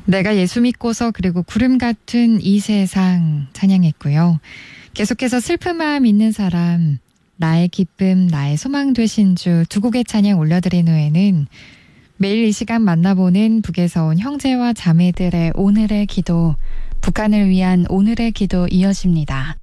내가 예수 믿고서 그리고 구름 같은 이 세상 찬양했고요. 계속해서 슬픈 마음 있는 사람, 나의 기쁨, 나의 소망 되신 주 두 곡의 찬양 올려드린 후에는 매일 이 시간 만나보는 북에서 온 형제와 자매들의 오늘의 기도, 북한을 위한 오늘의 기도 이어집니다.